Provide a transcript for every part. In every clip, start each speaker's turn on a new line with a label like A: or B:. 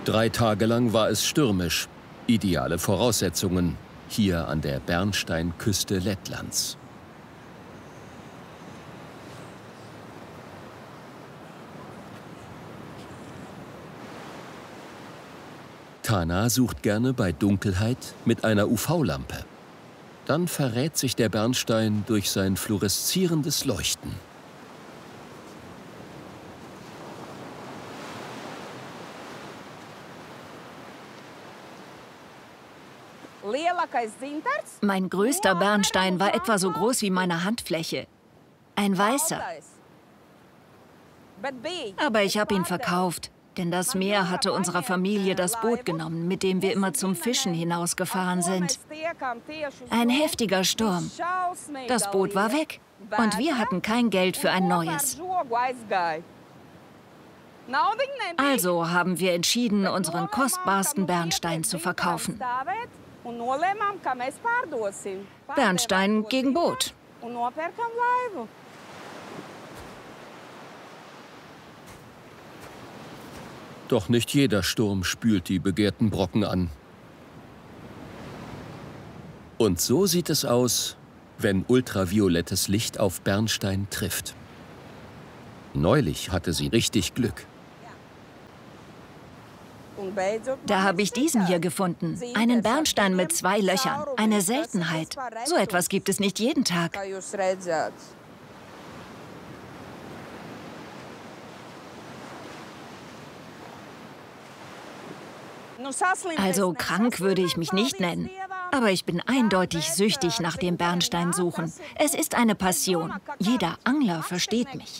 A: 3 Tage lang war es stürmisch. Ideale Voraussetzungen hier an der Bernsteinküste Lettlands. Tana sucht gerne bei Dunkelheit mit einer UV-Lampe. Dann verrät sich der Bernstein durch sein fluoreszierendes Leuchten.
B: Mein größter Bernstein war etwa so groß wie meine Handfläche. Ein weißer. Aber ich habe ihn verkauft, denn das Meer hatte unserer Familie das Boot genommen, mit dem wir immer zum Fischen hinausgefahren sind. Ein heftiger Sturm. Das Boot war weg und wir hatten kein Geld für ein neues. Also haben wir entschieden, unseren kostbarsten Bernstein zu verkaufen. Bernstein gegen Boot.
A: Doch nicht jeder Sturm spült die begehrten Brocken an. Und so sieht es aus, wenn ultraviolettes Licht auf Bernstein trifft. Neulich hatte sie richtig Glück.
B: Da habe ich diesen hier gefunden. Einen Bernstein mit 2 Löchern. Eine Seltenheit. So etwas gibt es nicht jeden Tag. Also krank würde ich mich nicht nennen. Aber ich bin eindeutig süchtig nach dem Bernstein suchen. Es ist eine Passion. Jeder Angler versteht mich.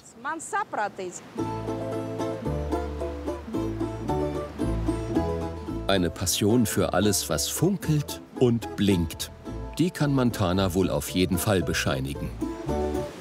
A: Eine Passion für alles, was funkelt und blinkt. Die kann man Tana wohl auf jeden Fall bescheinigen.